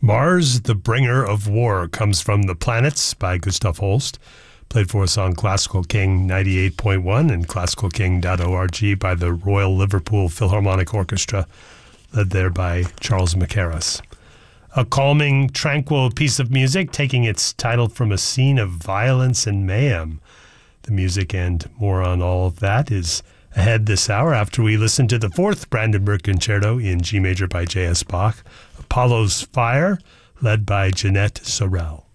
Mars, the Bringer of War, comes from The Planets by Gustav Holst, played for us on Classical King 98.1 and classicalking.org by the Royal Liverpool Philharmonic Orchestra, led there by Charles Mackerras. A calming, tranquil piece of music taking its title from a scene of violence and mayhem. The music and more on all of that is ahead this hour after we listen to the fourth Brandenburg Concerto in G major by J.S. Bach, Apollo's Fire, led by Jeanette Sorel.